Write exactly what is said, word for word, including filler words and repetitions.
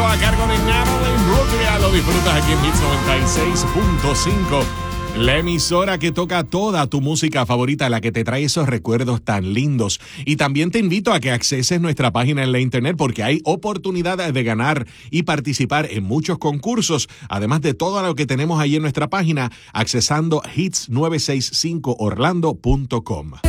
a cargo de Natalie Imbruglia. Lo disfrutas aquí en Hits noventa y seis punto cinco. La emisora que toca toda tu música favorita, la que te trae esos recuerdos tan lindos. Y también te invito a que acceses nuestra página en la internet porque hay oportunidades de ganar y participar en muchos concursos. Además de todo lo que tenemos ahí en nuestra página, accesando hits nueve seis cinco orlando punto com.